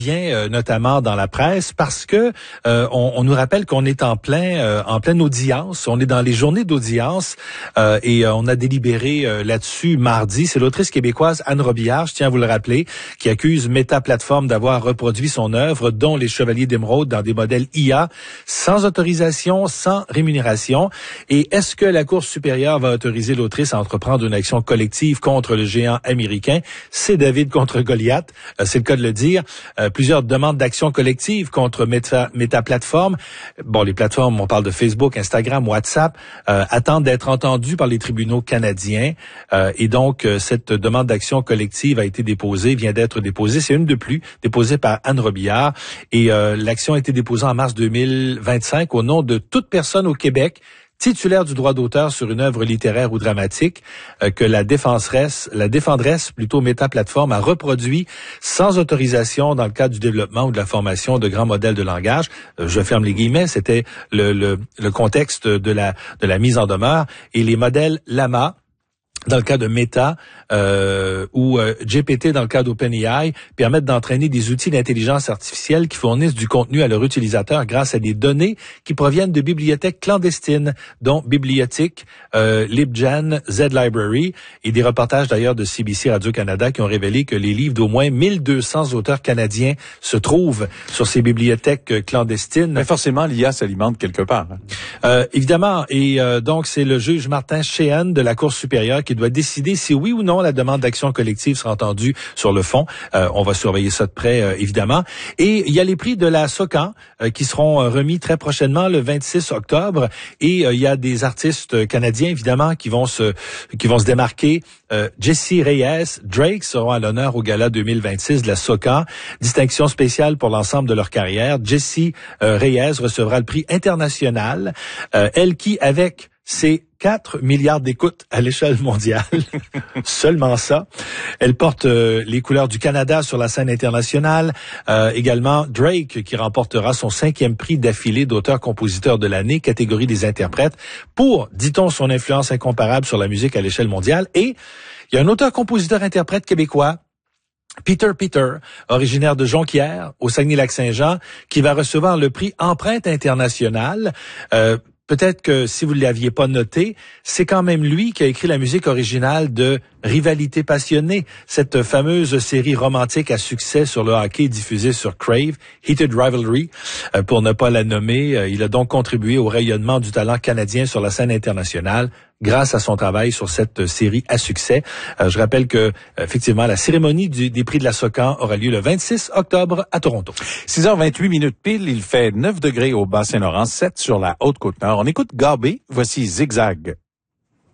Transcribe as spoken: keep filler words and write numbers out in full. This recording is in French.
Bien, euh, notamment dans la presse, parce que euh, on, on nous rappelle qu'on est en plein euh, en pleine audience, on est dans les journées d'audience euh, et euh, on a délibéré euh, là-dessus mardi. C'est l'autrice québécoise Anne Robillard, je tiens à vous le rappeler, qui accuse Meta Platform d'avoir reproduit son œuvre, dont Les Chevaliers d'Émeraude, dans des modèles I A, sans autorisation, sans rémunération. Et est-ce que la Cour supérieure va autoriser l'autrice à entreprendre une action collective contre le géant américain? C'est David contre Goliath, euh, c'est le cas de le dire. Euh, Plusieurs demandes d'action collective contre Meta, Meta Platform. Bon, les plateformes, on parle de Facebook, Instagram, WhatsApp, euh, attendent d'être entendues par les tribunaux canadiens. Euh, et donc, euh, cette demande d'action collective a été déposée, vient d'être déposée. C'est une de plus, déposée par Anne Robillard. Et euh, l'action a été déposée en mars deux mille vingt-cinq au nom de toute personne au Québec titulaire du droit d'auteur sur une œuvre littéraire ou dramatique euh, que la défenseresse, la défendresse plutôt Meta Platform a reproduit sans autorisation dans le cadre du développement ou de la formation de grands modèles de langage. Euh, je ferme les guillemets, c'était le, le, le contexte de la, de la mise en demeure. Et les modèles Llama, dans le cas de Meta, euh, ou euh, G P T dans le cas d'OpenAI, permettent d'entraîner des outils d'intelligence artificielle qui fournissent du contenu à leurs utilisateurs grâce à des données qui proviennent de bibliothèques clandestines, dont Bibliothèque, euh, LibGen, Z-Library, et des reportages d'ailleurs de C B C Radio-Canada qui ont révélé que les livres d'au moins mille deux cents auteurs canadiens se trouvent sur ces bibliothèques clandestines. Mais forcément, l'I A s'alimente quelque part. Hein. Euh, évidemment, et euh, donc c'est le juge Martin Sheehan de la Cour supérieure qui doit décider si oui ou non la demande d'action collective sera entendue sur le fond. Euh, on va surveiller ça de près, euh, évidemment. Et il y a les prix de la SOCAN euh, qui seront euh, remis très prochainement, le vingt-six octobre. Et euh, il y a des artistes canadiens, évidemment, qui vont se qui vont se démarquer. Euh, Jesse Reyes, Drake seront à l'honneur au gala deux mille vingt-six de la SOCAN. Distinction spéciale pour l'ensemble de leur carrière. Jesse euh, Reyes recevra le prix international. Euh, elle qui, avec ses quatre milliards d'écoutes à l'échelle mondiale, seulement ça. Elle porte euh, les couleurs du Canada sur la scène internationale. Euh, également, Drake, qui remportera son cinquième prix d'affilée d'auteur-compositeur de l'année, catégorie des interprètes, pour, dit-on, son influence incomparable sur la musique à l'échelle mondiale. Et il y a un auteur-compositeur-interprète québécois, Peter Peter, originaire de Jonquière, au Saguenay-Lac-Saint-Jean, qui va recevoir le prix Empreinte internationale. Euh, Peut-être que si vous ne l'aviez pas noté, c'est quand même lui qui a écrit la musique originale de Rivalité passionnée, cette fameuse série romantique à succès sur le hockey diffusée sur Crave, Heated Rivalry, euh, pour ne pas la nommer. Euh, il a donc contribué au rayonnement du talent canadien sur la scène internationale grâce à son travail sur cette série à succès. Euh, je rappelle que, effectivement, la cérémonie du, des prix de la SOCAN aura lieu le vingt-six octobre à Toronto. six heures vingt-huit minutes pile, il fait neuf degrés au Bas-Saint-Laurent, sept sur la Haute-Côte-Nord. On écoute Gabé, voici Zigzag.